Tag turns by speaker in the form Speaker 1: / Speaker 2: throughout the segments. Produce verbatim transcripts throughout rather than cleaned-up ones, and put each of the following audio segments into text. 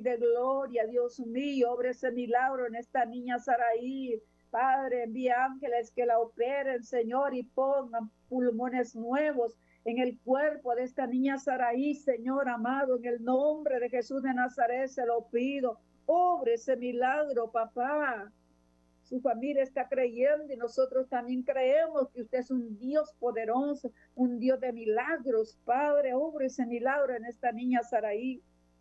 Speaker 1: de gloria, Dios mío, obre ese milagro en esta niña Saraí. Padre, envía ángeles que la operen, Señor, y pongan pulmones nuevos en el cuerpo de esta niña Saraí, Señor amado, en el nombre de Jesús de Nazaret se lo pido. Obre ese milagro, papá. Su familia está creyendo y nosotros también creemos que usted es un Dios poderoso, un Dios de milagros. Padre, obre ese milagro en esta niña Saraí.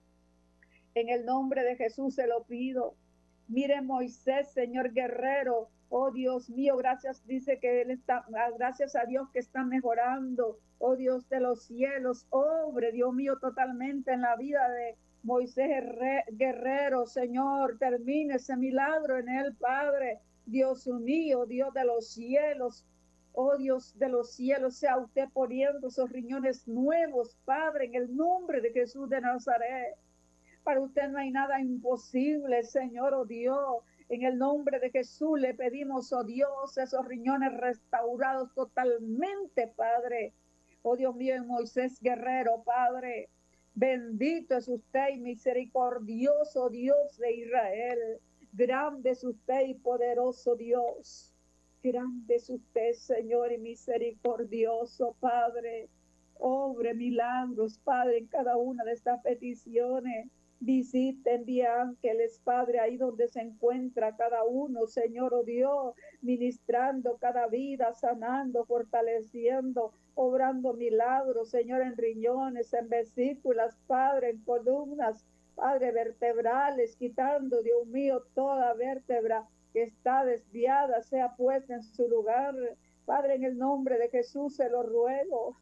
Speaker 1: En el nombre de Jesús se lo pido. Mire Moisés, Señor guerrero. Oh Dios mío, gracias, dice que él está, gracias a Dios que está mejorando. Oh Dios de los cielos, obre, Dios mío, totalmente en la vida de Moisés guerrero, Señor, termine ese milagro en él, Padre. Dios mío, Dios de los cielos, oh Dios de los cielos, sea usted poniendo esos riñones nuevos, Padre, en el nombre de Jesús de Nazaret. Para usted no hay nada imposible, Señor, oh Dios. En el nombre de Jesús le pedimos, oh Dios, esos riñones restaurados totalmente, Padre. Oh Dios mío, en Moisés guerrero, Padre. Bendito es usted y misericordioso Dios de Israel. Grande es usted y poderoso Dios. Grande es usted, Señor, y misericordioso, Padre. Obre milagros, Padre, en cada una de estas peticiones. Visite, envía ángeles, Padre, ahí donde se encuentra cada uno, Señor, oh Dios, ministrando cada vida, sanando, fortaleciendo, obrando milagros, Señor, en riñones, en vesículas, Padre, en columnas, Padre, vertebrales, quitando, Dios mío, toda vértebra que está desviada, sea puesta en su lugar. Padre, en el nombre de Jesús se lo ruego.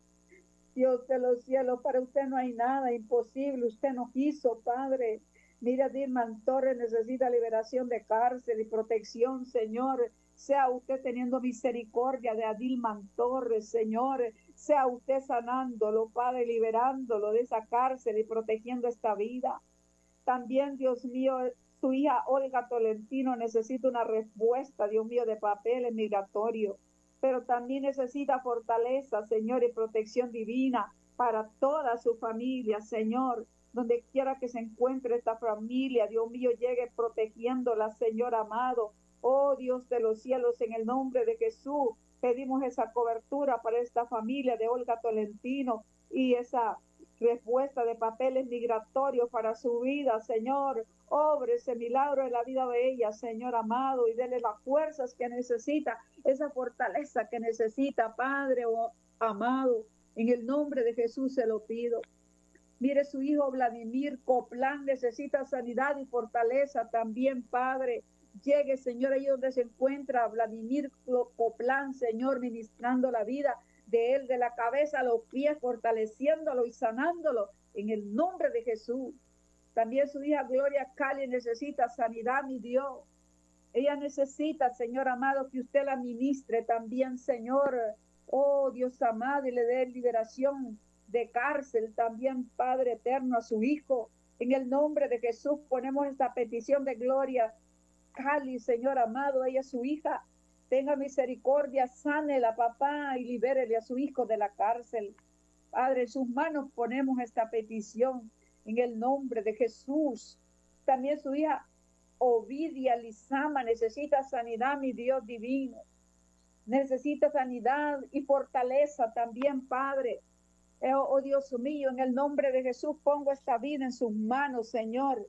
Speaker 1: Dios de los cielos, para usted no hay nada imposible, usted nos hizo, Padre. Mira, Dilman Torres necesita liberación de cárcel y protección, Señor. Sea usted teniendo misericordia de Adilman Torres, Señor. Sea usted sanándolo, Padre, liberándolo de esa cárcel y protegiendo esta vida. También, Dios mío, su hija Olga Tolentino necesita una respuesta, Dios mío, de papeles migratorios. Pero también necesita fortaleza, Señor, y protección divina para toda su familia, Señor. Donde quiera que se encuentre esta familia, Dios mío, llegue protegiéndola, Señor amado. Oh Dios de los cielos, en el nombre de Jesús, pedimos esa cobertura para esta familia de Olga Tolentino y esa respuesta de papeles migratorios para su vida, Señor. Obre ese milagro en la vida de ella, Señor amado, y dele las fuerzas que necesita, esa fortaleza que necesita, Padre oh, amado. En el nombre de Jesús se lo pido. Mire, su hijo Vladimir Coplán necesita sanidad y fortaleza también, Padre. Llegue, Señor, ahí donde se encuentra Vladimir Coplán, Señor, ministrando la vida de él, de la cabeza a los pies, fortaleciéndolo y sanándolo en el nombre de Jesús. También su hija Gloria Cali necesita sanidad, mi Dios. Ella necesita, Señor amado, que usted la ministre también, Señor. Oh, Dios amado, y le dé liberación de cárcel también, Padre eterno, a su hijo. En el nombre de Jesús ponemos esta petición de Gloria Cali, Señor amado, ella es su hija. Tenga misericordia, sánela, papá, y libérele a su hijo de la cárcel. Padre, en sus manos ponemos esta petición. En el nombre de Jesús. También su hija Ovidia Lizama necesita sanidad, mi Dios divino. Necesita sanidad y fortaleza también, Padre. Oh, oh Dios mío, en el nombre de Jesús pongo esta vida en sus manos, Señor.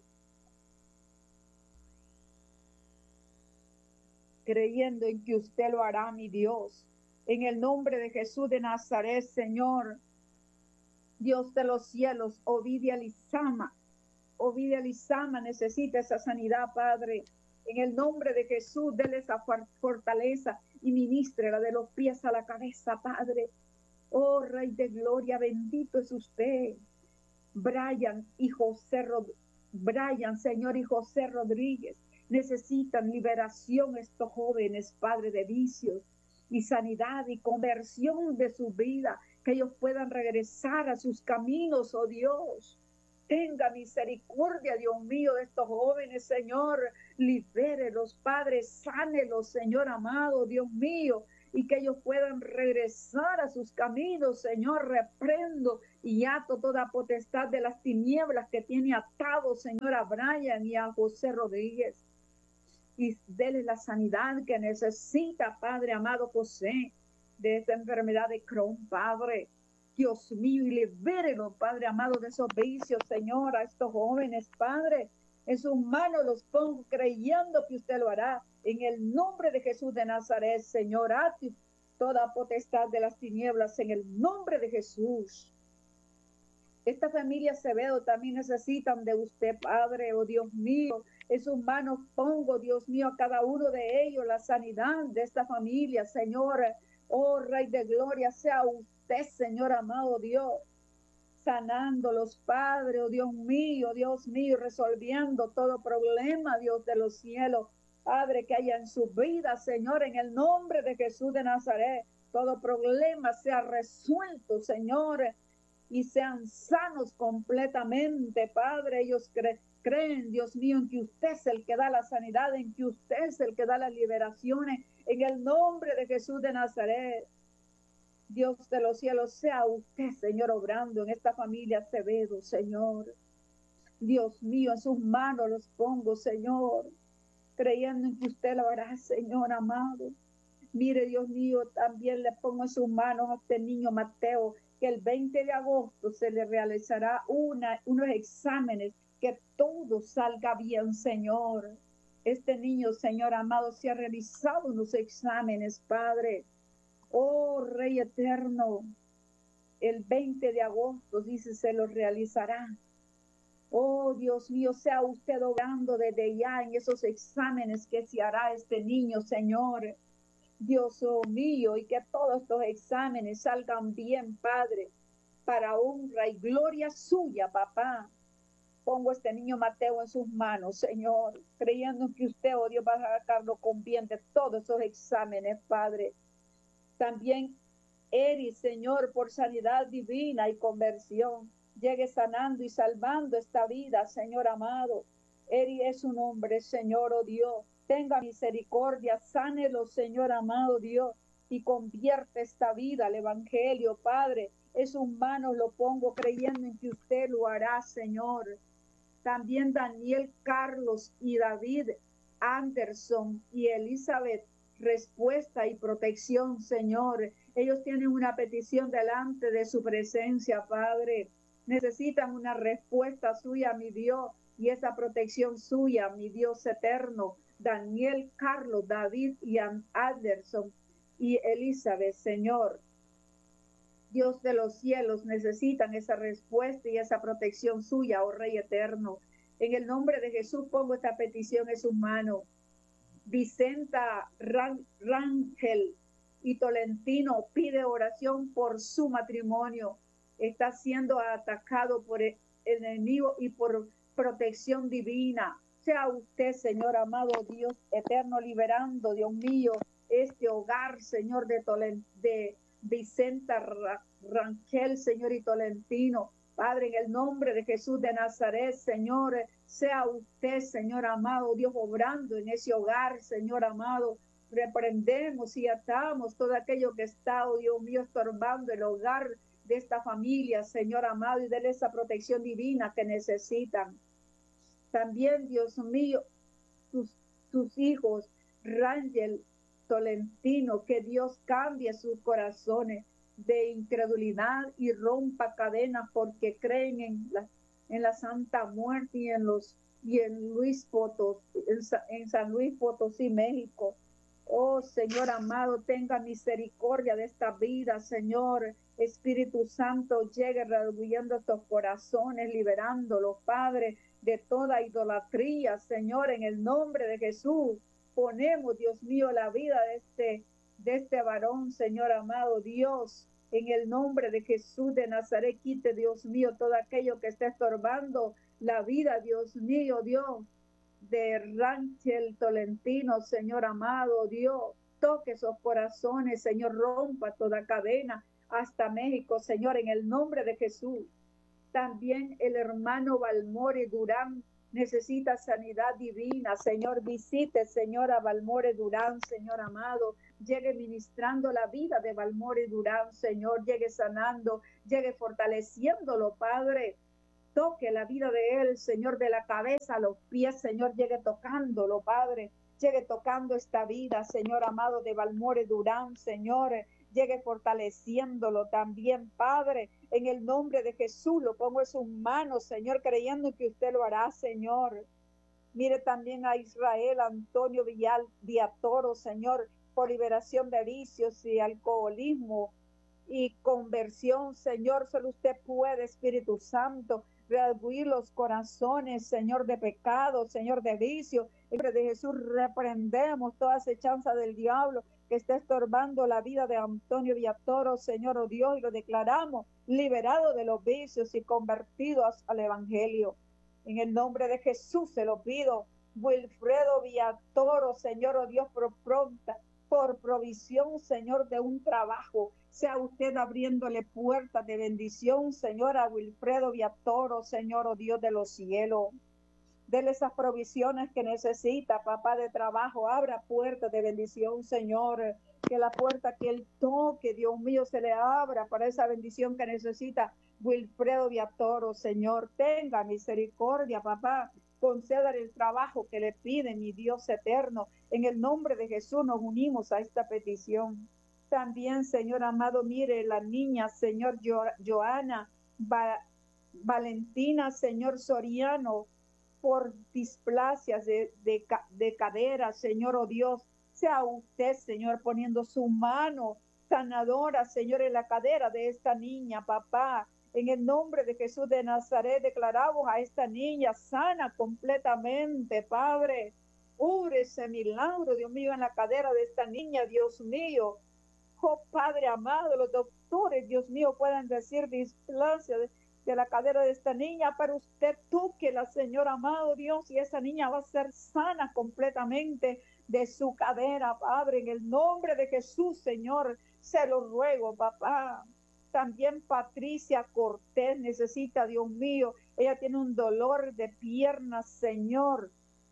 Speaker 1: Creyendo en que usted lo hará, mi Dios. En el nombre de Jesús de Nazaret, Señor. Dios de los cielos, Ovidia Lizama. Ovidia Lizama necesita esa sanidad, Padre. En el nombre de Jesús, déle esa fortaleza y ministrela de los pies a la cabeza, Padre. Oh, Rey de Gloria, bendito es usted. Brian y José Rodríguez, Brian, Señor, y José Rodríguez, necesitan liberación estos jóvenes, Padre, de vicios y sanidad y conversión de su vida, que ellos puedan regresar a sus caminos, oh Dios. Tenga misericordia, Dios mío, de estos jóvenes, Señor. Libérelos, Padre, sánelos, Señor amado, Dios mío. y que ellos puedan regresar a sus caminos. Señor, reprendo y ato toda potestad de las tinieblas que tiene atado, Señor, a Brian y a José Rodríguez. Y dele la sanidad que necesita, Padre amado José, de esta enfermedad de Crohn, Padre. Dios mío, y libérelo, Padre amado, de esos vicios, Señor, a estos jóvenes, Padre. En sus manos los pongo creyendo que usted lo hará. En el nombre de Jesús de Nazaret, Señor, a ti toda potestad de las tinieblas, en el nombre de Jesús. Esta familia Acevedo también necesitan de usted, Padre, oh Dios mío. En sus manos pongo, Dios mío, a cada uno de ellos la sanidad de esta familia, Señor. Oh Rey de Gloria, sea usted, Señor amado Dios, sanándolos, Padre, oh Dios mío, Dios mío, resolviendo todo problema, Dios de los cielos, Padre, que haya en su vida, Señor, en el nombre de Jesús de Nazaret, todo problema sea resuelto, Señor, y sean sanos completamente, Padre. Ellos cre creen, Dios mío, en que usted es el que da la sanidad, en que usted es el que da las liberaciones, en el nombre de Jesús de Nazaret. Dios de los cielos, sea usted, Señor, obrando en esta familia Acevedo, Señor. Dios mío, en sus manos los pongo, Señor, creyendo en que usted lo hará, Señor amado. Mire, Dios mío, también le pongo en sus manos a este niño Mateo, que el veinte de agosto se le realizará una, unos exámenes, que todo salga bien, Señor. Este niño, Señor amado, se ha realizado unos exámenes, Padre. Oh, Rey eterno, el veinte de agosto, dice, se lo realizará. Oh, Dios mío, sea usted obrando desde ya en esos exámenes que se hará este niño, Señor. Dios mío, y que todos estos exámenes salgan bien, Padre, para honra y gloria suya, papá. Pongo este niño Mateo en sus manos, Señor, creyendo que usted, oh Dios, va a sacarlo con bien de todos esos exámenes, Padre. También Eri, Señor, por sanidad divina y conversión, llegue sanando y salvando esta vida, Señor amado. Eri es un hombre, Señor, oh Dios. Tenga misericordia, sánelo, Señor amado Dios, y convierte esta vida al Evangelio, Padre. En sus manos lo pongo creyendo en que usted lo hará, Señor. También Daniel Carlos y David Anderson y Elizabeth, respuesta y protección, Señor. Ellos tienen una petición delante de su presencia, Padre. Necesitan una respuesta suya, mi Dios, y esa protección suya, mi Dios eterno. Daniel, Carlos, David y Anderson y Elizabeth, Señor. Dios de los cielos, necesitan esa respuesta y esa protección suya, oh Rey eterno. En el nombre de Jesús pongo esta petición en sus manos. Vicenta Rangel y Tolentino pide oración por su matrimonio. Está siendo atacado por el enemigo y por protección divina. Sea usted, Señor amado Dios eterno, liberando, Dios mío, este hogar, Señor, de, Tolen, de Vicenta Rangel, Señor, y Tolentino. Padre, en el nombre de Jesús de Nazaret, Señor, sea usted, Señor amado, Dios, obrando en ese hogar, Señor amado. Reprendemos y atamos todo aquello que está, oh Dios mío, estorbando el hogar de esta familia, Señor amado, y denle esa protección divina que necesitan. También, Dios mío, sus, sus hijos, Rangel, Tolentino, que Dios cambie sus corazones de incredulidad y rompa cadenas porque creen en la, en la Santa Muerte y en los y en Luis Potosí, en, en San Luis Potosí, México. Oh Señor amado, tenga misericordia de esta vida, Señor. Espíritu Santo, llegue redarguyendo estos corazones, liberándolos, Padre, de toda idolatría, Señor, en el nombre de Jesús. Ponemos, Dios mío, la vida de este, de este varón, Señor amado Dios, en el nombre de Jesús de Nazaret. Quite, Dios mío, todo aquello que está estorbando la vida, Dios mío, Dios, de Rangel Tolentino, Señor amado Dios. Toque esos corazones, Señor, rompa toda cadena hasta México, Señor, en el nombre de Jesús. También el hermano Balmore Durán necesita sanidad divina. Señor, visite, Señor, a Balmore Durán, Señor amado. Llegue ministrando la vida de Balmore Durán, Señor. Llegue sanando, llegue fortaleciéndolo, Padre. Toque la vida de él, Señor, de la cabeza a los pies, Señor. Llegue tocándolo, Padre. Llegue tocando esta vida, Señor amado, de Balmore Durán, Señor. Llegue fortaleciéndolo también, Padre. En el nombre de Jesús lo pongo en sus manos, Señor, creyendo que usted lo hará, Señor. Mire también a Israel Antonio Villal Villatoro, Señor, por liberación de vicios y alcoholismo y conversión, Señor. Solo usted puede, Espíritu Santo, redarguir los corazones, Señor, de pecado, Señor, de vicio. En nombre de Jesús reprendemos toda acechanza del diablo que está estorbando la vida de Antonio Villatoro, Señor, oh Dios, y lo declaramos liberado de los vicios y convertidos al Evangelio. En el nombre de Jesús se lo pido. Wilfredo Villatoro, Señor, oh Dios, por pronta, por provisión, Señor, de un trabajo. Sea usted abriéndole puertas de bendición, Señor, a Wilfredo Villatoro, Señor, oh Dios de los cielos. Dele esas provisiones que necesita, papá, de trabajo. Abra puertas de bendición, Señor. Que la puerta que él toque, Dios mío, se le abra para esa bendición que necesita Wilfredo Villatoro, Señor. Tenga misericordia, papá. Conceda el trabajo que le pide, mi Dios eterno. En el nombre de Jesús nos unimos a esta petición. También, Señor amado, mire la niña, Señor jo Joana Va Valentina, Señor Soriano, por displasias de, de, de cadera, Señor, oh Dios. Sea usted, Señor, poniendo su mano sanadora, Señor, en la cadera de esta niña, papá. En el nombre de Jesús de Nazaret declaramos a esta niña sana completamente, Padre. Ubre ese milagro, Dios mío, en la cadera de esta niña, Dios mío. Oh, Padre amado, los doctores, Dios mío, puedan decir displasia de, de la cadera de esta niña, pero usted tóquela, Señor amado Dios, y esa niña va a ser sana completamente de su cadera, Padre, en el nombre de Jesús, Señor, se lo ruego, papá. También Patricia Cortés necesita, Dios mío, ella tiene un dolor de piernas, Señor,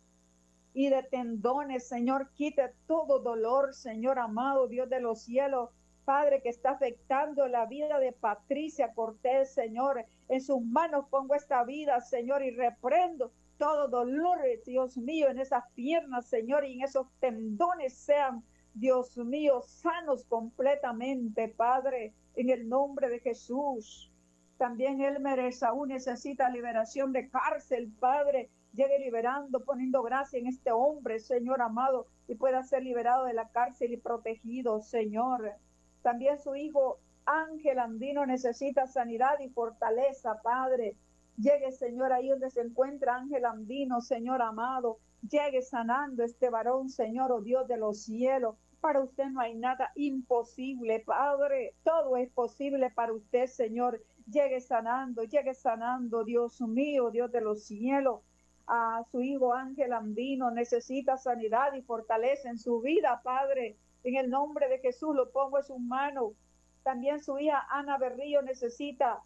Speaker 1: y de tendones, Señor. Quite todo dolor, Señor amado, Dios de los cielos, Padre, que está afectando la vida de Patricia Cortés, Señor. En sus manos pongo esta vida, Señor, y reprendo todo dolor, Dios mío, en esas piernas, Señor, y en esos tendones sean, Dios mío, sanos completamente, Padre, en el nombre de Jesús. También Elmer Esaú necesita liberación de cárcel, Padre. Llegue liberando, poniendo gracia en este hombre, Señor amado, y pueda ser liberado de la cárcel y protegido, Señor. También su hijo Ángel Andino necesita sanidad y fortaleza, Padre. Llegue, Señor, ahí donde se encuentra Ángel Andino, Señor amado. Llegue sanando este varón, Señor, oh Dios de los cielos. Para usted no hay nada imposible, Padre. Todo es posible para usted, Señor. Llegue sanando, llegue sanando, Dios mío, Dios de los cielos. A su hijo Ángel Andino necesita sanidad y fortaleza en su vida, Padre. En el nombre de Jesús lo pongo en sus manos. También su hija Ana Berrío necesita,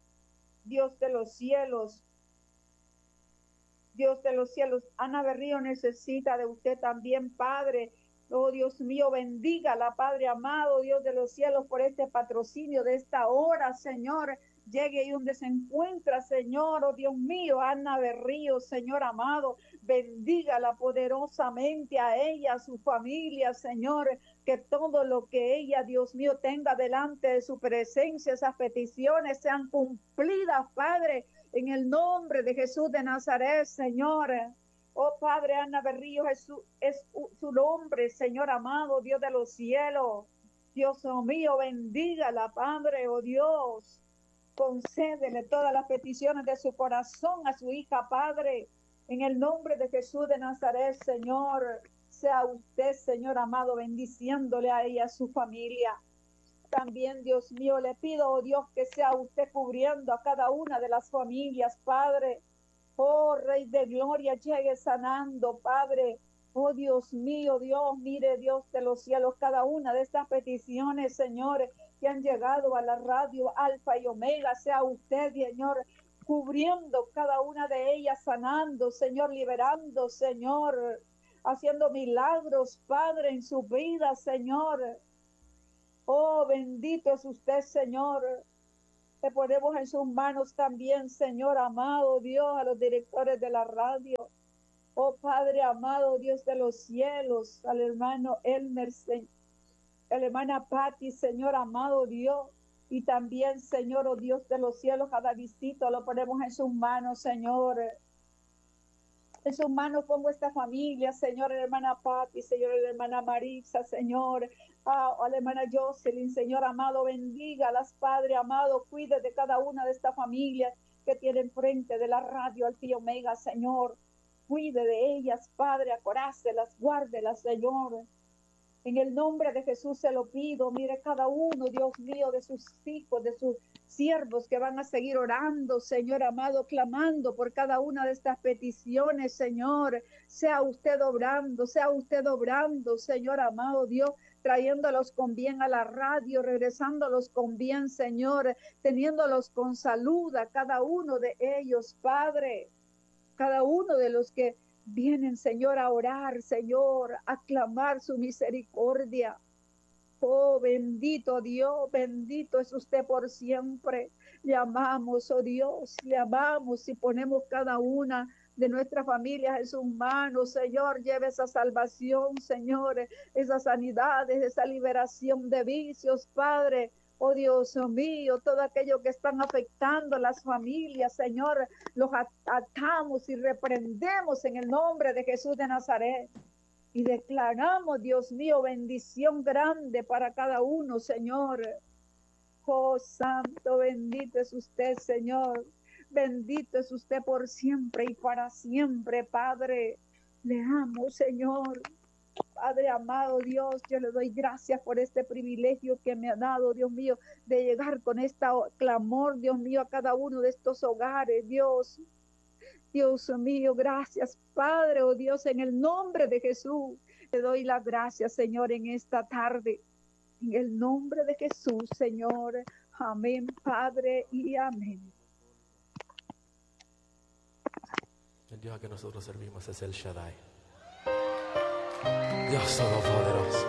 Speaker 1: Dios de los cielos, Dios de los cielos, Ana Berrío necesita de usted también, Padre. Oh, Dios mío, bendígala, Padre amado, Dios de los cielos, por este patrocinio de esta hora, Señor. Llegue ahí donde se encuentra, Señor, oh Dios mío, Ana Berrío, Señor amado, bendígala poderosamente a ella, a su familia, Señor, que todo lo que ella, Dios mío, tenga delante de su presencia, esas peticiones sean cumplidas, Padre, en el nombre de Jesús de Nazaret, Señor. Oh Padre, Ana Berrío, Jesús es su nombre, Señor amado, Dios de los cielos. Dios mío, bendígala, Padre, oh Dios. Concédele todas las peticiones de su corazón a su hija, Padre. En el nombre de Jesús de Nazaret, Señor, sea usted, Señor amado, bendiciéndole a ella, a su familia. También, Dios mío, le pido, oh Dios, que sea usted cubriendo a cada una de las familias, Padre. Oh, Rey de Gloria, llegue sanando, Padre. Oh, Dios mío, Dios, mire, Dios de los cielos, cada una de estas peticiones, Señor, que han llegado a la radio Alfa y Omega, sea usted, Señor, cubriendo cada una de ellas, sanando, Señor, liberando, Señor, haciendo milagros, Padre, en su vida, Señor. Oh, bendito es usted, Señor. Te ponemos en sus manos también, Señor, amado Dios, a los directores de la radio. Oh, Padre amado, Dios de los cielos, al hermano Elmer, a la hermana Patti, Señor, amado Dios. Y también, Señor, oh Dios de los cielos, cada visito lo ponemos en sus manos, Señor. En sus manos pongo esta familia, Señor, la hermana Patti, Señor, la hermana Marisa, Señor, a, a la hermana Jocelyn, Señor amado, bendigalas, Padre amado, cuide de cada una de estas familias que tienen frente de la radio al Tío Omega, Señor. Cuide de ellas, Padre, acorácelas, guárdelas, Señor. En el nombre de Jesús se lo pido. Mire cada uno, Dios mío, de sus hijos, de sus siervos que van a seguir orando, Señor amado, clamando por cada una de estas peticiones, Señor. Sea usted obrando, sea usted obrando, Señor amado Dios, trayéndolos con bien a la radio, regresándolos con bien, Señor, teniéndolos con salud a cada uno de ellos, Padre. Cada uno de los que vienen, Señor, a orar, Señor, a clamar su misericordia. Oh, bendito Dios, bendito es usted por siempre. Le amamos, oh Dios, le amamos y ponemos cada una de nuestras familias en sus manos, Señor. Lleve esa salvación, Señor, esas sanidades, esa liberación de vicios, Padre. Oh Dios mío, todo aquello que están afectando a las familias, Señor, los atamos y reprendemos en el nombre de Jesús de Nazaret. Y declaramos, Dios mío, bendición grande para cada uno, Señor. Oh, santo, bendito es usted, Señor. Bendito es usted por siempre y para siempre, Padre. Le amo, Señor. Padre amado Dios, yo le doy gracias por este privilegio que me ha dado, Dios mío, de llegar con este clamor, Dios mío, a cada uno de estos hogares, Dios. Dios mío, gracias, Padre, oh Dios, en el nombre de Jesús, te doy las gracias, Señor, en esta tarde. En el nombre de Jesús, Señor. Amén, Padre, y amén.
Speaker 2: El Dios a que nosotros servimos es el Shaddai, Dios Todopoderoso.